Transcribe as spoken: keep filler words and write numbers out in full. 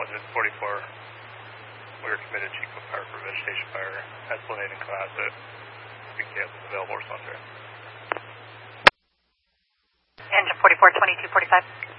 Engine forty-four. We are committed to Chico Power for vegetation fire. Esplanade and class at Big Dale is available response area. Engine forty-four, twenty-two forty-five.